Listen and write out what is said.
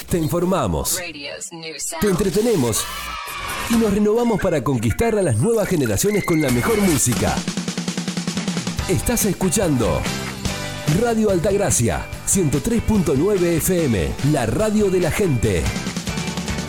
te informamos, te entretenemos y nos renovamos para conquistar a las nuevas generaciones con la mejor música. Estás escuchando Radio Altagracia, 103.9 FM, la radio de la gente.